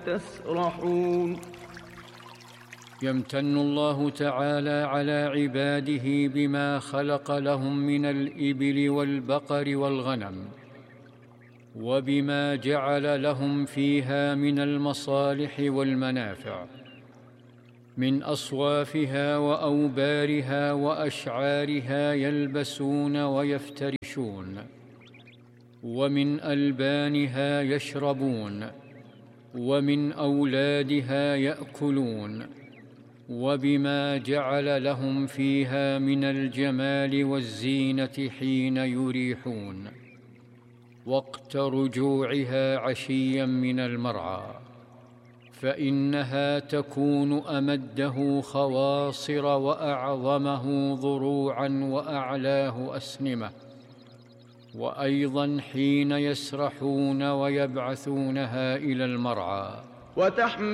تسرحون يمتن الله تعالى على عباده بما خلق لهم من الإبل والبقر والغنم، وبما جعل لهم فيها من المصالح والمنافع، من أصوافها وأوبارها وأشعارها يلبسون ويفترشون، ومن ألبانها يشربون، ومن أولادها يأكلون، وبما جعل لهم فيها من الجمال والزينة حين يريحون، وقت رجوعها عشيا من المرعى، فإنها تكون أمده خواصر وأعظمه ضروعا وأعلاه أسنمة، وأيضا حين يسرحون ويبعثونها إلى المرعى.